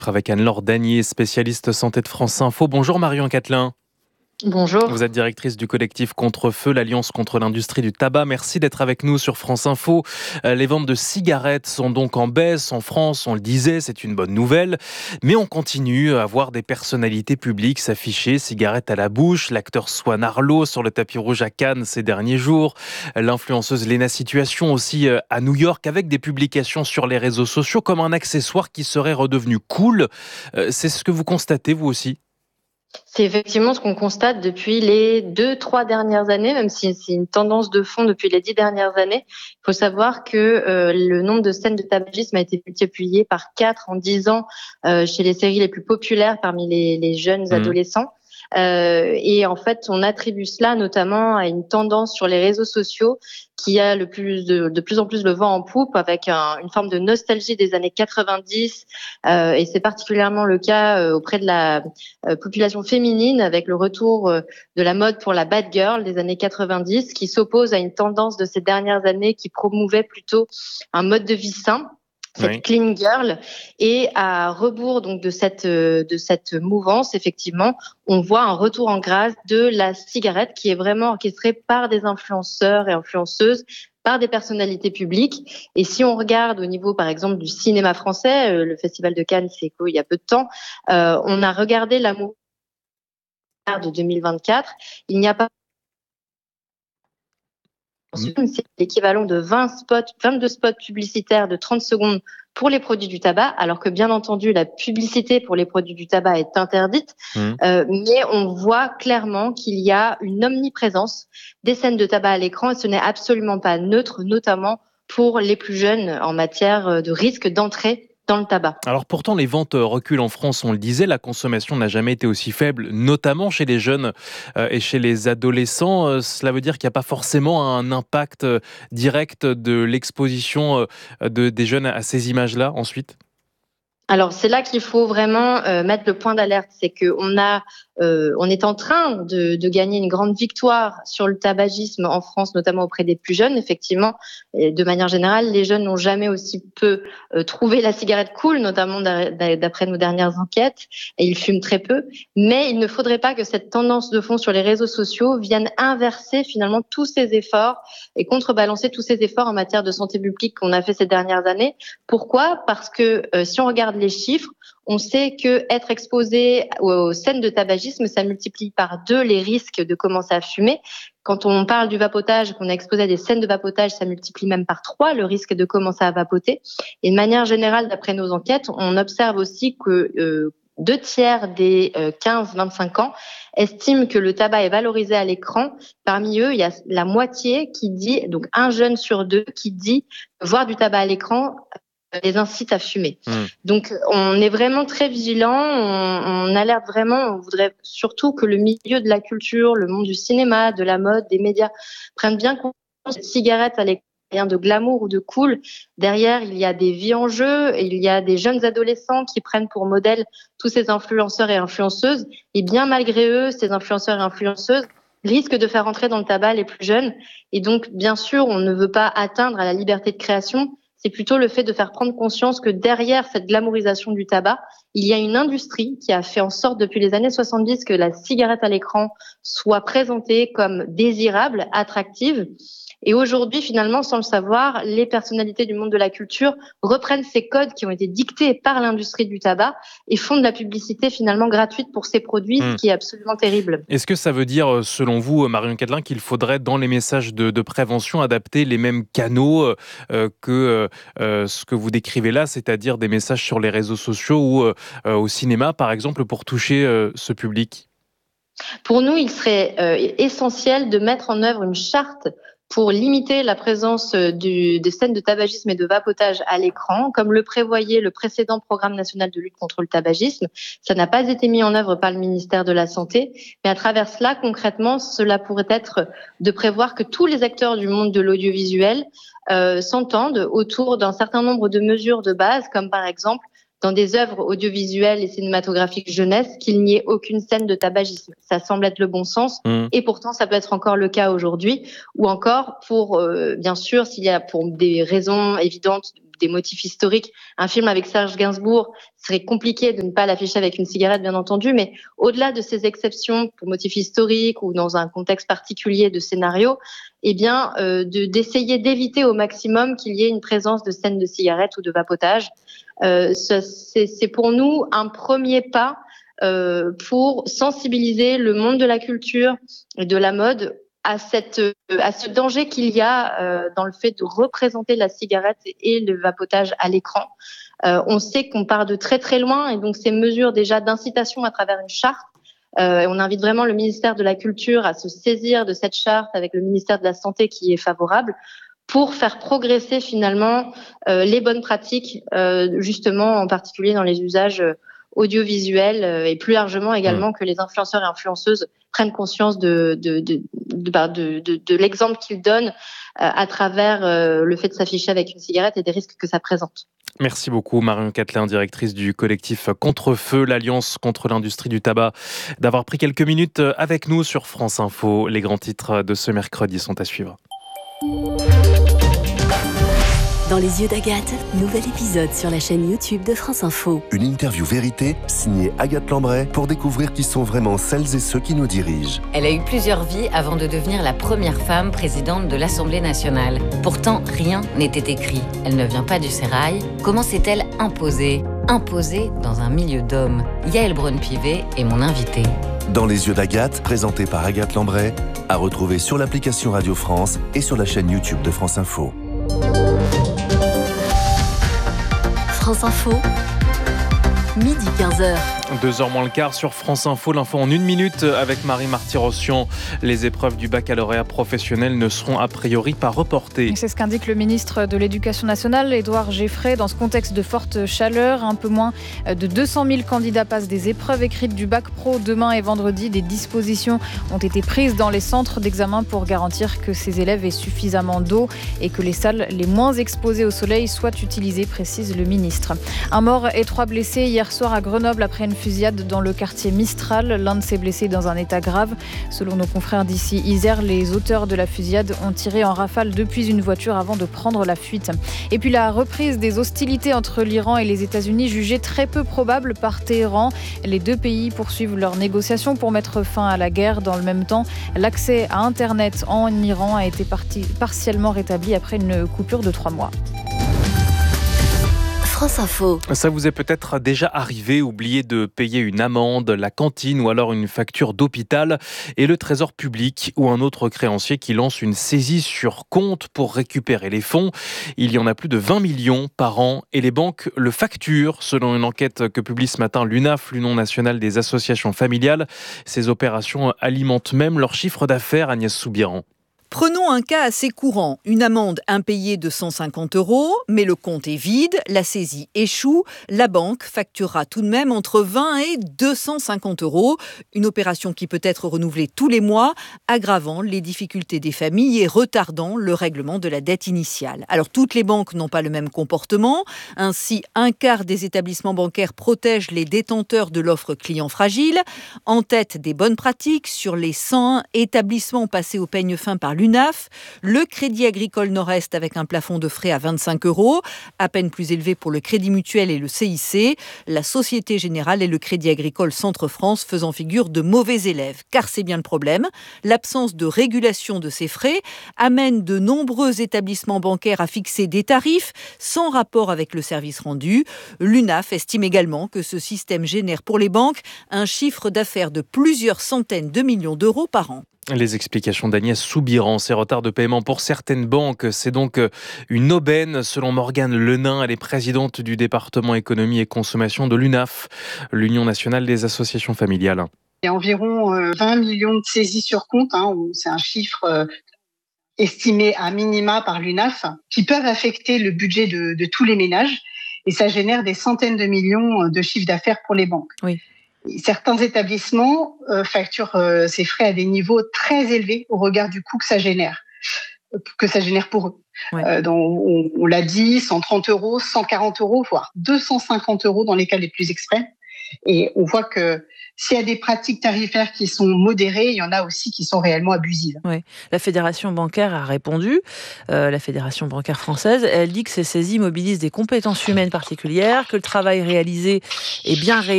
Avec Anne-Laure Danier, spécialiste santé de France Info. Bonjour Marion Catelin. Bonjour. Vous êtes directrice du collectif Contre-Feu, l'Alliance contre l'industrie du tabac. Merci d'être avec nous sur France Info. Les ventes de cigarettes sont donc en baisse en France, on le disait, c'est une bonne nouvelle. Mais on continue à voir des personnalités publiques s'afficher, cigarettes à la bouche. L'acteur Swan Arlo sur le tapis rouge à Cannes ces derniers jours. L'influenceuse Léna Situation aussi à New York avec des publications sur les réseaux sociaux comme un accessoire qui serait redevenu cool. C'est ce que vous constatez vous aussi ? C'est effectivement ce qu'on constate depuis les 2-3 dernières années, même si c'est une tendance de fond depuis les 10 dernières années. Il faut savoir que le nombre de scènes de tabagisme a été multiplié par 4 en 10 ans chez les séries les plus populaires parmi les jeunes adolescents. Et en fait, on attribue cela notamment à une tendance sur les réseaux sociaux qui a de plus en plus le vent en poupe avec une forme de nostalgie des années 90. Et c'est particulièrement le cas auprès de la population féminine avec le retour de la mode pour la bad girl des années 90 qui s'oppose à une tendance de ces dernières années qui promouvait plutôt un mode de vie sain. Cette clean girl, et à rebours donc de cette mouvance, effectivement, on voit un retour en grâce de la cigarette qui est vraiment orchestrée par des influenceurs et influenceuses, par des personnalités publiques. Et si on regarde au niveau, par exemple, du cinéma français, le Festival de Cannes s'est clos il y a peu de temps, on a regardé l'amour de 2024. Il n'y a pas c'est l'équivalent de 22 spots publicitaires de 30 secondes pour les produits du tabac, alors que bien entendu, la publicité pour les produits du tabac est interdite. Mais on voit clairement qu'il y a une omniprésence des scènes de tabac à l'écran et ce n'est absolument pas neutre, notamment pour les plus jeunes en matière de risque d'entrée dans le tabac. Alors pourtant, les ventes reculent en France, on le disait, la consommation n'a jamais été aussi faible, notamment chez les jeunes et chez les adolescents. Cela veut dire qu'il n'y a pas forcément un impact direct de l'exposition des jeunes à ces images-là ensuite ? Alors c'est là qu'il faut vraiment mettre le point d'alerte, c'est que on est en train de gagner une grande victoire sur le tabagisme en France, notamment auprès des plus jeunes. Effectivement, et de manière générale, les jeunes n'ont jamais aussi peu trouvé la cigarette cool, notamment d'après nos dernières enquêtes, et ils fument très peu. Mais il ne faudrait pas que cette tendance de fond sur les réseaux sociaux vienne inverser finalement tous ces efforts et contrebalancer tous ces efforts en matière de santé publique qu'on a fait ces dernières années. Pourquoi ? Parce que si on regarde les chiffres, on sait que être exposé aux scènes de tabagisme, ça multiplie par 2 les risques de commencer à fumer. Quand on parle du vapotage, qu'on est exposé à des scènes de vapotage, ça multiplie même par 3 le risque de commencer à vapoter. Et de manière générale, d'après nos enquêtes, on observe aussi que 2 tiers des 15-25 ans estiment que le tabac est valorisé à l'écran. Parmi eux, il y a la moitié qui dit, donc 1 jeune sur 2 qui dit voir du tabac à l'écran les incite à fumer. Donc, on est vraiment très vigilant, on alerte vraiment, on voudrait surtout que le milieu de la culture, le monde du cinéma, de la mode, des médias prennent bien conscience que cette cigarette à l'écran, rien de glamour ou de cool. Derrière, il y a des vies en jeu, il y a des jeunes adolescents qui prennent pour modèle tous ces influenceurs et influenceuses. Et bien malgré eux, ces influenceurs et influenceuses risquent de faire entrer dans le tabac les plus jeunes. Et donc, bien sûr, on ne veut pas atteindre à la liberté de création. C'est plutôt le fait de faire prendre conscience que derrière cette glamourisation du tabac, il y a une industrie qui a fait en sorte depuis les années 70 que la cigarette à l'écran soit présentée comme désirable, attractive. Et aujourd'hui, finalement, sans le savoir, les personnalités du monde de la culture reprennent ces codes qui ont été dictés par l'industrie du tabac et font de la publicité finalement gratuite pour ces produits, ce qui est absolument terrible. Est-ce que ça veut dire, selon vous, Marion Catelin, qu'il faudrait, dans les messages de prévention, adapter les mêmes canaux que ce que vous décrivez là, c'est-à-dire des messages sur les réseaux sociaux ou au cinéma, par exemple, pour toucher ce public ? Pour nous, il serait essentiel de mettre en œuvre une charte pour limiter la présence des scènes de tabagisme et de vapotage à l'écran, comme le prévoyait le précédent programme national de lutte contre le tabagisme. Ça n'a pas été mis en œuvre par le ministère de la Santé, mais à travers cela, concrètement, cela pourrait être de prévoir que tous les acteurs du monde de l'audiovisuel s'entendent autour d'un certain nombre de mesures de base, comme par exemple dans des œuvres audiovisuelles et cinématographiques jeunesse, qu'il n'y ait aucune scène de tabagisme. Ça semble être le bon sens, et pourtant ça peut être encore le cas aujourd'hui, ou encore pour, bien sûr, s'il y a pour des raisons évidentes des motifs historiques. Un film avec Serge Gainsbourg, serait compliqué de ne pas l'afficher avec une cigarette, bien entendu, mais au-delà de ces exceptions pour motifs historiques ou dans un contexte particulier de scénario, d'essayer d'éviter au maximum qu'il y ait une présence de scènes de cigarettes ou de vapotage. C'est pour nous un premier pas pour sensibiliser le monde de la culture et de la mode à ce danger qu'il y a dans le fait de représenter la cigarette et le vapotage à l'écran. On sait qu'on part de très très loin et donc ces mesures déjà d'incitation à travers une charte, on invite vraiment le ministère de la Culture à se saisir de cette charte avec le ministère de la Santé qui est favorable pour faire progresser finalement les bonnes pratiques, justement en particulier dans les usages audiovisuels et plus largement également que les influenceurs et influenceuses prennent conscience de l'exemple qu'ils donnent à travers le fait de s'afficher avec une cigarette et des risques que ça présente. Merci beaucoup Marion Catelin, directrice du collectif Contre-Feu, l'Alliance contre l'industrie du tabac, d'avoir pris quelques minutes avec nous sur France Info. Les grands titres de ce mercredi sont à suivre. Dans les yeux d'Agathe, nouvel épisode sur la chaîne YouTube de France Info. Une interview vérité signée Agathe Lambray pour découvrir qui sont vraiment celles et ceux qui nous dirigent. Elle a eu plusieurs vies avant de devenir la première femme présidente de l'Assemblée nationale. Pourtant, rien n'était écrit. Elle ne vient pas du sérail. Comment s'est-elle imposée dans un milieu d'hommes? Yaël Braun-Pivet est mon invitée. Dans les yeux d'Agathe, présenté par Agathe Lambray, à retrouver sur l'application Radio France et sur la chaîne YouTube de France Info. France Info, midi 15h. 2h moins le quart sur France Info, l'info en 1 minute avec Marie Marty-Rossian. Les épreuves du baccalauréat professionnel ne seront a priori pas reportées. C'est ce qu'indique le ministre de l'Éducation nationale, Édouard Geffray. Dans ce contexte de forte chaleur, un peu moins de 200 000 candidats passent des épreuves écrites du bac pro demain et vendredi. Des dispositions ont été prises dans les centres d'examen pour garantir que ces élèves aient suffisamment d'eau et que les salles les moins exposées au soleil soient utilisées, précise le ministre. Un mort et 3 blessés hier soir à Grenoble après une fusillade dans le quartier Mistral. L'un de ces blessés dans un état grave. Selon nos confrères d'ici Isère, les auteurs de la fusillade ont tiré en rafale depuis une voiture avant de prendre la fuite. Et puis la reprise des hostilités entre l'Iran et les États-Unis jugée très peu probable par Téhéran. Les deux pays poursuivent leurs négociations pour mettre fin à la guerre. Dans le même temps, l'accès à Internet en Iran a été partiellement rétabli après une coupure de 3 mois. France Info. Ça vous est peut-être déjà arrivé, oublier de payer une amende, la cantine ou alors une facture d'hôpital et le trésor public ou un autre créancier qui lance une saisie sur compte pour récupérer les fonds. Il y en a plus de 20 millions par an et les banques le facturent selon une enquête que publie ce matin l'UNAF, l'Union nationale des associations familiales. Ces opérations alimentent même leur chiffre d'affaires, Agnès Soubiran. Prenons un cas assez courant, une amende impayée de 150 €, mais le compte est vide, la saisie échoue, la banque facturera tout de même entre 20 et 250 €, une opération qui peut être renouvelée tous les mois, aggravant les difficultés des familles et retardant le règlement de la dette initiale. Alors toutes les banques n'ont pas le même comportement, ainsi un quart des établissements bancaires protègent les détenteurs de l'offre client fragile, en tête des bonnes pratiques sur les 101 établissements passés au peigne fin par l'UNAF, le Crédit Agricole Nord-Est avec un plafond de frais à 25 €, à peine plus élevé pour le Crédit Mutuel et le CIC, la Société Générale et le Crédit Agricole Centre-France faisant figure de mauvais élèves. Car c'est bien le problème, l'absence de régulation de ces frais amène de nombreux établissements bancaires à fixer des tarifs sans rapport avec le service rendu. L'UNAF estime également que ce système génère pour les banques un chiffre d'affaires de plusieurs centaines de millions d'euros par an. Les explications d'Agnès Soubiran. Ces retards de paiement pour certaines banques, c'est donc une aubaine. Selon Morgane Lenain, elle est présidente du département économie et consommation de l'UNAF, l'Union nationale des associations familiales. Il y a environ 20 millions de saisies sur compte, c'est un chiffre estimé à minima par l'UNAF, qui peuvent affecter le budget de tous les ménages. Et ça génère des centaines de millions de chiffres d'affaires pour les banques. Oui. Certains établissements facturent ces frais à des niveaux très élevés au regard du coût que ça génère pour eux. Ouais. On l'a dit, 130 €, 140 €, voire 250 € dans les cas les plus extrêmes. Et on voit que s'il y a des pratiques tarifaires qui sont modérées, il y en a aussi qui sont réellement abusives. Oui. La Fédération bancaire a répondu, la Fédération bancaire française. Elle dit que ces saisies mobilisent des compétences humaines particulières, que le travail réalisé est bien réel.